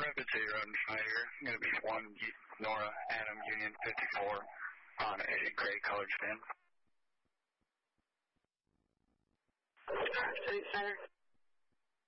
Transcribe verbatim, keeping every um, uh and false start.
Rapids City Road and Schneider. Going to be one Nora Adam Union fifty-four on a gray colored fin. City Center.